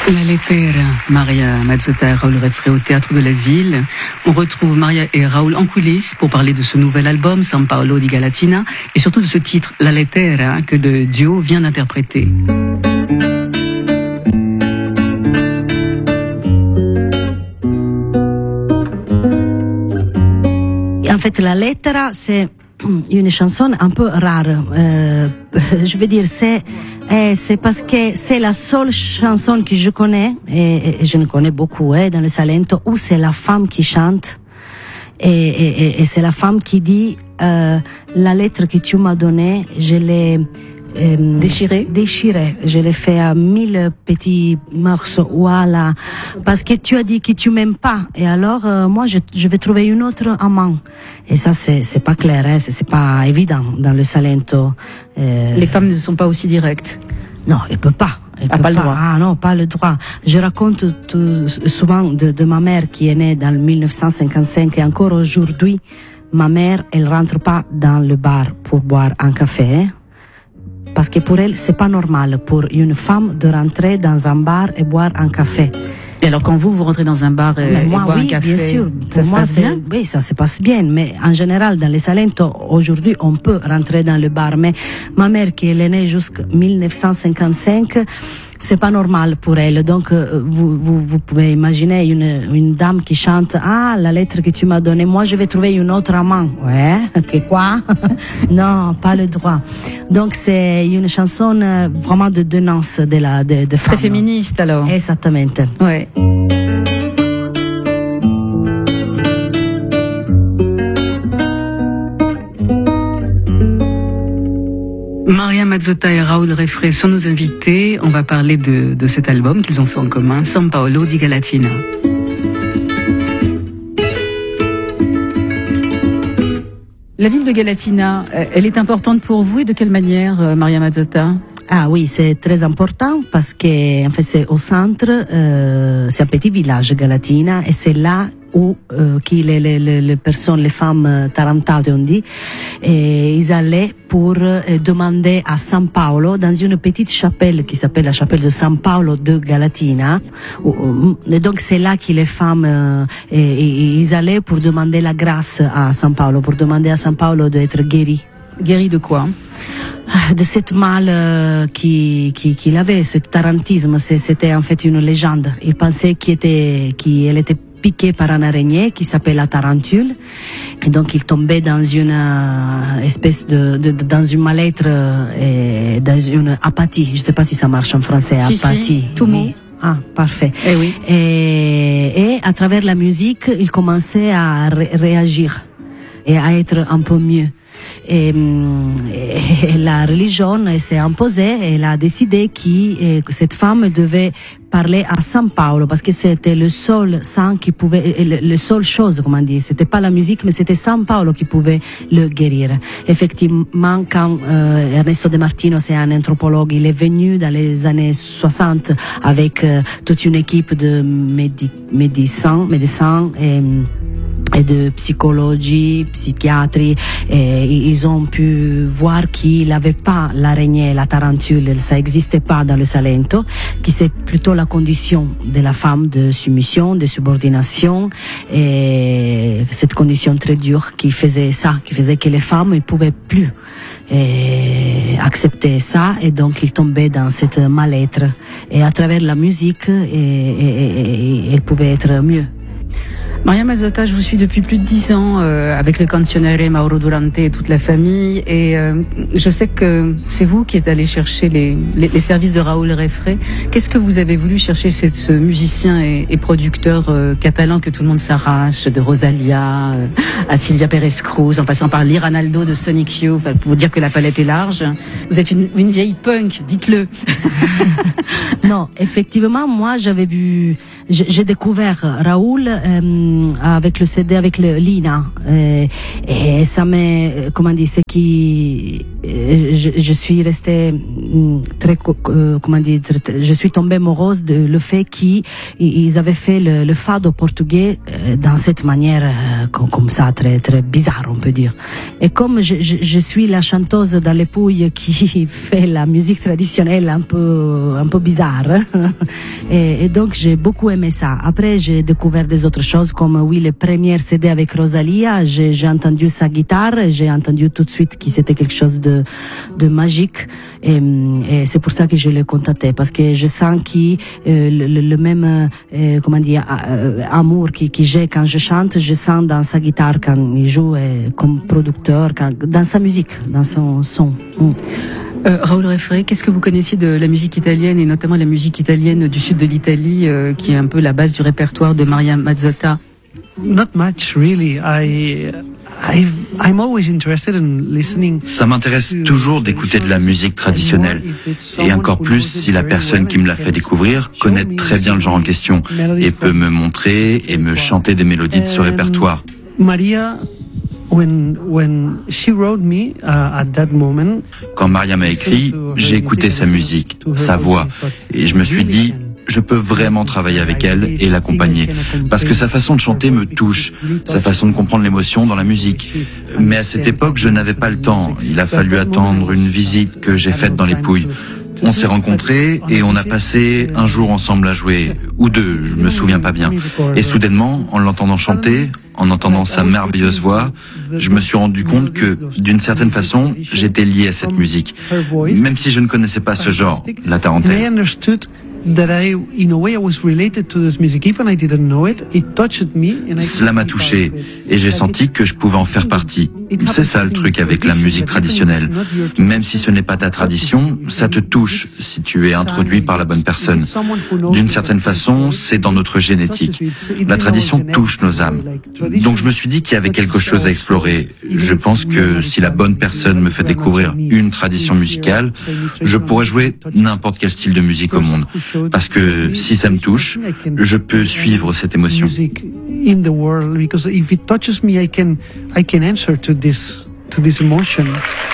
La lettera, Maria Mazzotta et Raoul Refré au Théâtre de la Ville. On retrouve Maria et Raoul en coulisses pour parler de ce nouvel album, San Paolo di Galatina, et surtout de ce titre, La lettera, que le duo vient d'interpréter. En fait, La lettera, c'est une chanson un peu rare. Je veux dire, c'est parce que c'est la seule chanson que je connais, et je ne connais beaucoup dans le Salento, où c'est la femme qui chante, et c'est la femme qui dit la lettre que tu m'as donnée, je l'ai déchiré. Je l'ai fait à 1000 petits morceaux. Voilà. Parce que tu as dit que tu m'aimes pas. Et alors, moi, je vais trouver une autre amant. Et ça, c'est pas clair, c'est pas évident dans le Salento. Les femmes ne sont pas aussi directes. Non, elle peut pas. Pas le droit. Ah non, pas le droit. Je raconte souvent de ma mère qui est née dans 1955 et encore aujourd'hui, ma mère, elle rentre pas dans le bar pour boire un café. Parce que pour elle, c'est pas normal pour une femme de rentrer dans un bar et boire un café. Et alors quand vous rentrez dans un bar et boire un café, bien sûr. Ça se passe bien? Oui, ça se passe bien. Mais en général, dans les Salento, aujourd'hui, on peut rentrer dans le bar. Mais ma mère, qui est née jusqu'en 1955, c'est pas normal pour elle. Donc, vous pouvez imaginer une dame qui chante, ah, la lettre que tu m'as donnée, moi, je vais trouver une autre amant. Ouais, que quoi? Non, pas le droit. Donc, c'est une chanson vraiment de dénonce de femmes. Très féministe, alors. Exactement. Ouais. Maria Mazzotta et Raoul Refré sont nos invités. On va parler de cet album qu'ils ont fait en commun, San Paolo di Galatina. La ville de Galatina, elle est importante pour vous et de quelle manière, Maria Mazzotta? Ah oui, c'est très important parce que en fait c'est au centre, c'est un petit village Galatina et c'est là où les personnes, les femmes tarantate on dit, et ils allaient pour demander à San Paolo dans une petite chapelle qui s'appelle la chapelle de San Paolo de Galatina. Et donc c'est là que les femmes ils allaient pour demander la grâce à San Paolo, pour demander à San Paolo d'être guéri. Guéri de quoi? De cette mal qu'il avait, ce tarantisme. C'était en fait une légende. Il pensait qu'elle était piquée par un araignée qui s'appelle la tarentule, et donc il tombait dans une espèce dans une mal-être et dans une apathie. Je sais pas si ça marche en français. Si, apathie. Si, tout mot. Ah, parfait. Eh oui. Et à travers la musique, il commençait à réagir et à être un peu mieux. Et la religion s'est imposée, elle a décidé que cette femme devait parler à San Paolo parce que c'était le seul saint qui pouvait, le seule chose, comment dire, c'était pas la musique mais c'était San Paolo qui pouvait le guérir. Effectivement, quand Ernesto De Martino, c'est un anthropologue, il est venu dans les années 60 avec toute une équipe de médecins et de psychologie, psychiatrie, et ils ont pu voir qu'il n'avait pas l'araignée, la tarentule, ça n'existait pas dans le Salento, qui c'est plutôt la condition de la femme de soumission, de subordination, et cette condition très dure qui faisait que les femmes ne pouvaient plus accepter ça, et donc ils tombaient dans cette mal-être. Et à travers la musique, elles pouvaient être mieux. Maria Mazzotta, je vous suis depuis plus de 10 ans avec le canzoniere Mauro Durante et toute la famille, et je sais que c'est vous qui êtes allé chercher les services de Raoul Refré. Qu'est-ce que vous avez voulu chercher chez ce musicien et producteur catalan que tout le monde s'arrache, de Rosalia à Silvia Pérez Cruz, en passant par Liranaldo de Sonic Youth, pour vous dire que la palette est large. Vous êtes une vieille punk, dites-le. Non, effectivement, moi j'ai découvert Raoul avec le CD avec le Lina et ça m'est comment dire c'est qui je suis restée très comment dire je suis tombée amoureuse de le fait qu'ils avaient fait le fado portugais dans cette manière comme ça très très bizarre on peut dire. Et comme je suis la chanteuse dans les Pouilles qui fait la musique traditionnelle un peu bizarre et donc j'ai beaucoup aimé ça. Après j'ai découvert des autres choses comme oui le premier CD avec Rosalia, j'ai entendu sa guitare et j'ai entendu tout de suite que c'était quelque chose de magique et c'est pour ça que je l'ai contacté parce que je sens que le même comment dire amour que j'ai quand je chante, je sens dans sa guitare quand il joue comme producteur, dans sa musique, dans son son. Raoul Refré, qu'est-ce que vous connaissiez de la musique italienne et notamment la musique italienne du sud de l'Italie qui est un peu la base du répertoire de Maria Mazzotta? Not much, really. I'm always interested in listening. Ça m'intéresse toujours d'écouter de la musique traditionnelle. Et encore plus si la personne qui me l'a fait découvrir connaît très bien le genre en question et peut me montrer et me chanter des mélodies de ce répertoire. Maria, when she wrote me at that moment, quand Maria m'a écrit, j'ai écouté sa musique, sa voix, et je me suis dit, je peux vraiment travailler avec elle et l'accompagner. Parce que sa façon de chanter me touche, sa façon de comprendre l'émotion dans la musique. Mais à cette époque, je n'avais pas le temps. Il a fallu attendre une visite que j'ai faite dans les Pouilles. On s'est rencontrés et on a passé un jour ensemble à jouer, ou deux, je me souviens pas bien. Et soudainement, en l'entendant chanter, en entendant sa merveilleuse voix, je me suis rendu compte que, d'une certaine façon, j'étais lié à cette musique. Même si je ne connaissais pas ce genre, la tarentelle. Cela m'a touché et j'ai senti que je pouvais en faire partie. C'est ça le truc avec la musique traditionnelle. Même si ce n'est pas ta tradition, ça te touche si tu es introduit par la bonne personne. D'une certaine façon, c'est dans notre génétique. La tradition touche nos âmes. Donc je me suis dit qu'il y avait quelque chose à explorer. Je pense que si la bonne personne me fait découvrir une tradition musicale, je pourrais jouer n'importe quel style de musique au monde. Parce que si ça me touche, je peux suivre cette émotion. In the world, because if it touches me, I can answer to this emotion.